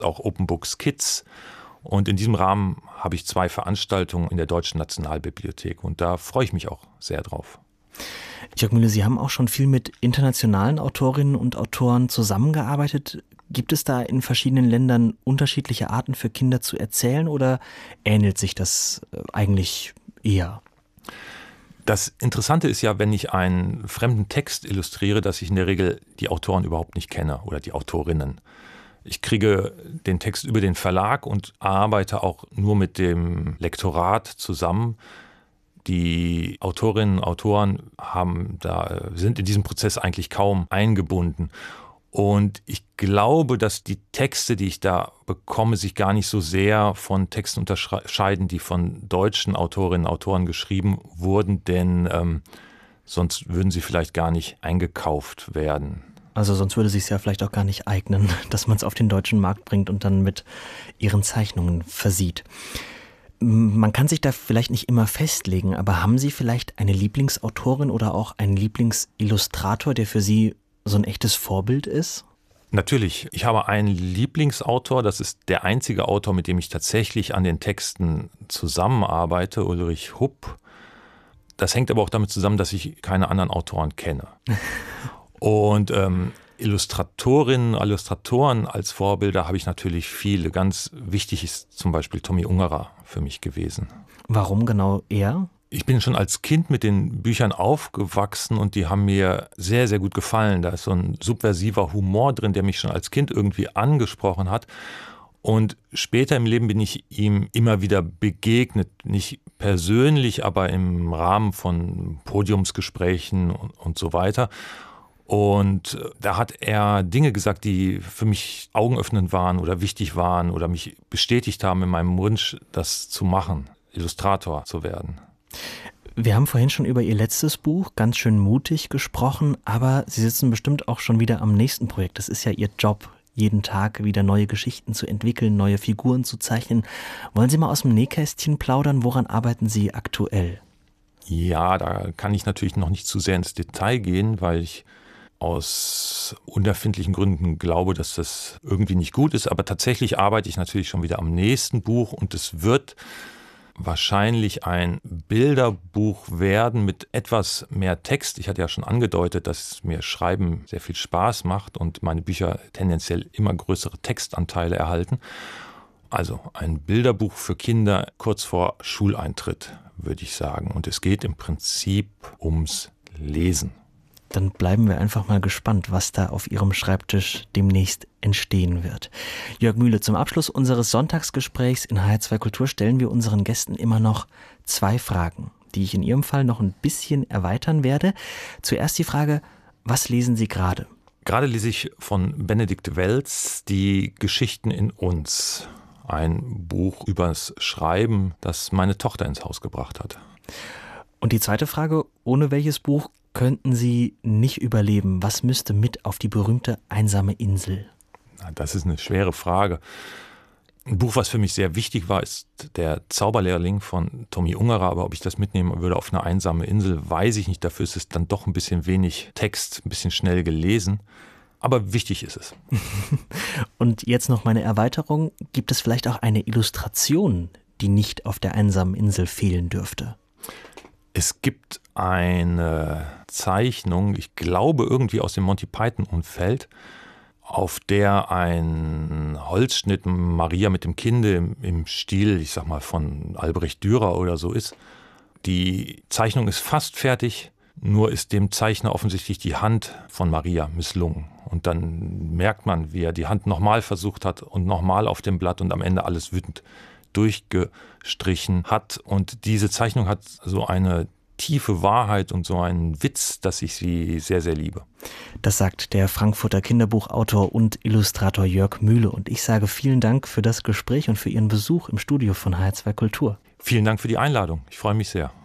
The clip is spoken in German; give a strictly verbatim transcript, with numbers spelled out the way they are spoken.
auch Open Books Kids. Und in diesem Rahmen habe ich zwei Veranstaltungen in der Deutschen Nationalbibliothek und da freue ich mich auch sehr drauf. Jörg Mühle, Sie haben auch schon viel mit internationalen Autorinnen und Autoren zusammengearbeitet. Gibt es da in verschiedenen Ländern unterschiedliche Arten für Kinder zu erzählen oder ähnelt sich das eigentlich eher? Das Interessante ist ja, wenn ich einen fremden Text illustriere, dass ich in der Regel die Autoren überhaupt nicht kenne oder die Autorinnen. Ich kriege den Text über den Verlag und arbeite auch nur mit dem Lektorat zusammen. Die Autorinnen und Autoren haben da, sind in diesem Prozess eigentlich kaum eingebunden. Und ich glaube, dass die Texte, die ich da bekomme, sich gar nicht so sehr von Texten unterscheiden, die von deutschen Autorinnen und Autoren geschrieben wurden, denn ähm, sonst würden sie vielleicht gar nicht eingekauft werden. Also sonst würde es sich ja vielleicht auch gar nicht eignen, dass man es auf den deutschen Markt bringt und dann mit ihren Zeichnungen versieht. Man kann sich da vielleicht nicht immer festlegen, aber haben Sie vielleicht eine Lieblingsautorin oder auch einen Lieblingsillustrator, der für Sie so ein echtes Vorbild ist? Natürlich. Ich habe einen Lieblingsautor, das ist der einzige Autor, mit dem ich tatsächlich an den Texten zusammenarbeite, Ulrich Hupp. Das hängt aber auch damit zusammen, dass ich keine anderen Autoren kenne. Und ähm, Illustratorinnen, Illustratoren als Vorbilder habe ich natürlich viele. Ganz wichtig ist zum Beispiel Tommy Ungerer für mich gewesen. Warum genau er? Ich bin schon als Kind mit den Büchern aufgewachsen und die haben mir sehr, sehr gut gefallen. Da ist so ein subversiver Humor drin, der mich schon als Kind irgendwie angesprochen hat. Und später im Leben bin ich ihm immer wieder begegnet. Nicht persönlich, aber im Rahmen von Podiumsgesprächen und, und so weiter. Und da hat er Dinge gesagt, die für mich augenöffnend waren oder wichtig waren oder mich bestätigt haben in meinem Wunsch, das zu machen, Illustrator zu werden. Wir haben vorhin schon über Ihr letztes Buch, ganz schön mutig, gesprochen, aber Sie sitzen bestimmt auch schon wieder am nächsten Projekt. Das ist ja Ihr Job, jeden Tag wieder neue Geschichten zu entwickeln, neue Figuren zu zeichnen. Wollen Sie mal aus dem Nähkästchen plaudern? Woran arbeiten Sie aktuell? Ja, da kann ich natürlich noch nicht zu sehr ins Detail gehen, weil ich aus unerfindlichen Gründen glaube, dass das irgendwie nicht gut ist. Aber tatsächlich arbeite ich natürlich schon wieder am nächsten Buch und es wird wahrscheinlich ein Bilderbuch werden mit etwas mehr Text. Ich hatte ja schon angedeutet, dass mir Schreiben sehr viel Spaß macht und meine Bücher tendenziell immer größere Textanteile erhalten. Also ein Bilderbuch für Kinder kurz vor Schuleintritt, würde ich sagen. Und es geht im Prinzip ums Lesen. Dann bleiben wir einfach mal gespannt, was da auf Ihrem Schreibtisch demnächst entstehen wird. Jörg Mühle, zum Abschluss unseres Sonntagsgesprächs in H R zwei Kultur stellen wir unseren Gästen immer noch zwei Fragen, die ich in Ihrem Fall noch ein bisschen erweitern werde. Zuerst die Frage, was lesen Sie gerade? Gerade lese ich von Benedikt Wells die Geschichten in uns. Ein Buch übers Schreiben, das meine Tochter ins Haus gebracht hat. Und die zweite Frage, ohne welches Buch könnten Sie nicht überleben? Was müsste mit auf die berühmte einsame Insel? Das ist eine schwere Frage. Ein Buch, was für mich sehr wichtig war, ist Der Zauberlehrling von Tommy Ungerer. Aber ob ich das mitnehmen würde auf eine einsame Insel, weiß ich nicht. Dafür ist es dann doch ein bisschen wenig Text, ein bisschen schnell gelesen. Aber wichtig ist es. Und jetzt noch meine Erweiterung. Gibt es vielleicht auch eine Illustration, die nicht auf der einsamen Insel fehlen dürfte? Es gibt eine Zeichnung, ich glaube irgendwie aus dem Monty Python-Umfeld, auf der ein Holzschnitt Maria mit dem Kinde im, im Stil, ich sag mal, von Albrecht Dürer oder so ist. Die Zeichnung ist fast fertig, nur ist dem Zeichner offensichtlich die Hand von Maria misslungen. Und dann merkt man, wie er die Hand nochmal versucht hat und nochmal auf dem Blatt und am Ende alles wütend durchgestrichen hat. Und diese Zeichnung hat so eine tiefe Wahrheit und so einen Witz, dass ich sie sehr, sehr liebe. Das sagt der Frankfurter Kinderbuchautor und Illustrator Jörg Mühle. Und ich sage vielen Dank für das Gespräch und für Ihren Besuch im Studio von H R zwei Kultur. Vielen Dank für die Einladung. Ich freue mich sehr.